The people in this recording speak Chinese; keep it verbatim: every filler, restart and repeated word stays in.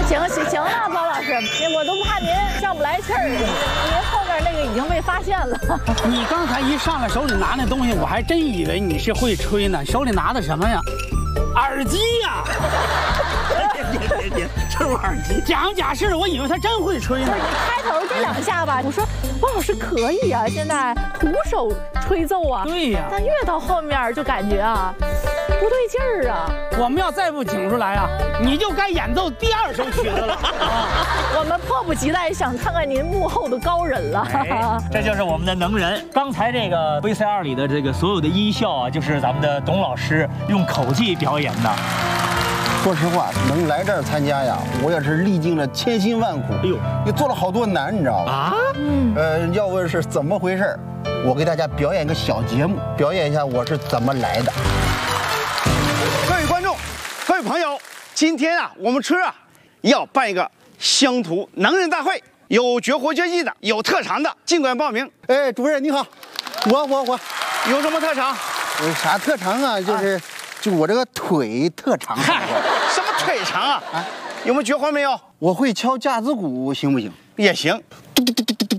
行行行了，包老师，我都怕您上不来气儿。您后面那个已经被发现了。 你刚才一上来手里拿那东西，我还真以为你是会吹呢。手里拿的什么呀？耳机呀！别别别，这是耳机。假假是的，我以为他真会吹呢。 你开头这两下吧，我说包老师可以啊，现在徒手吹奏啊。 对呀。 但越到后面就感觉啊，不对劲儿啊。 我们要再不请出来啊，你就该演奏第二首曲子了啊！ 我们迫不及待想看看您幕后的高人了。 哎，这就是我们的能人。刚才这个 V C R 里的这个所有的音效啊，就是咱们的董老师用口技表演的。 说实话，能来这儿参加呀，我也是历尽了千辛万苦。哎呦，也做了好多难，你知道吗？啊，嗯，呃，要问是怎么回事，我给大家表演个小节目，表演一下我是怎么来的。 各位观众，各位朋友，今天啊，我们村啊要办一个乡土能人大会，有绝活绝技的，有特长的，尽管报名。 哎，主任你好，我我我有什么特长？ 有啥特长啊？就是。啊就我这个腿特长， 嗨，什么腿长啊？啊，有没有绝活没有？ 我会敲架子鼓，行不行？ 也行。